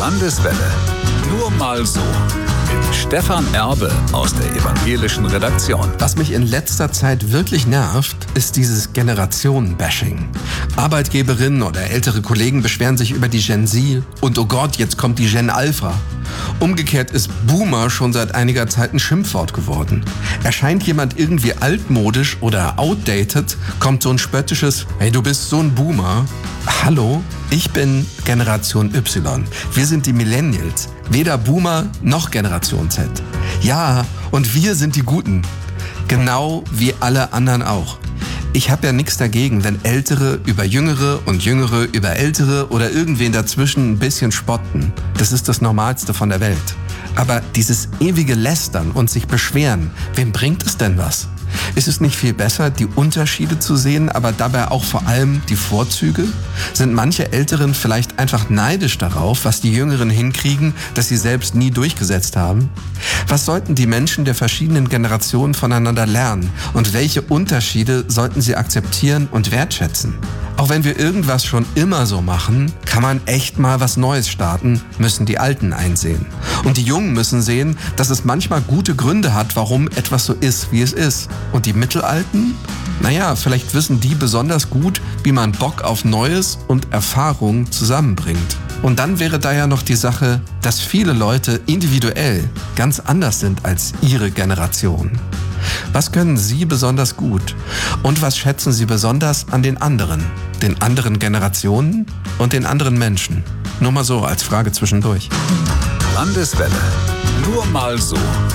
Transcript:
Landeswelle. Nur mal so. Mit Stefan Erbe aus der evangelischen Redaktion. Was mich in letzter Zeit wirklich nervt, ist dieses Generationen-Bashing. Arbeitgeberinnen oder ältere Kollegen beschweren sich über die Gen Z und oh Gott, jetzt kommt die Gen Alpha. Umgekehrt ist Boomer schon seit einiger Zeit ein Schimpfwort geworden. Erscheint jemand irgendwie altmodisch oder outdated, kommt so ein spöttisches "Hey, du bist so ein Boomer." Hallo, ich bin Generation Y. Wir sind die Millennials. Weder Boomer noch Generation Z. Ja, und wir sind die Guten. Genau wie alle anderen auch. Ich habe ja nichts dagegen, wenn Ältere über Jüngere und Jüngere über Ältere oder irgendwen dazwischen ein bisschen spotten. Das ist das Normalste von der Welt. Aber dieses ewige Lästern und sich beschweren, wem bringt es denn was? Ist es nicht viel besser, die Unterschiede zu sehen, aber dabei auch vor allem die Vorzüge? Sind manche Älteren vielleicht einfach neidisch darauf, was die Jüngeren hinkriegen, das sie selbst nie durchgesetzt haben? Was sollten die Menschen der verschiedenen Generationen voneinander lernen? Und welche Unterschiede sollten sie akzeptieren und wertschätzen? Auch wenn wir irgendwas schon immer so machen, kann man echt mal was Neues starten, müssen die Alten einsehen. Und die Jungen müssen sehen, dass es manchmal gute Gründe hat, warum etwas so ist, wie es ist. Und die Mittelalten? Naja, vielleicht wissen die besonders gut, wie man Bock auf Neues und Erfahrung zusammenbringt. Und dann wäre da ja noch die Sache, dass viele Leute individuell ganz anders sind als ihre Generation. Was können Sie besonders gut? Und was schätzen Sie besonders an den anderen Generationen und den anderen Menschen? Nur mal so als Frage zwischendurch. Landeswelle. Nur mal so.